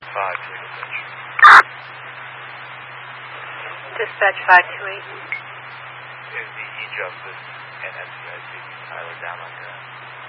Dispatch 528. Is the E-Justice and NCIC Tyler down on your end?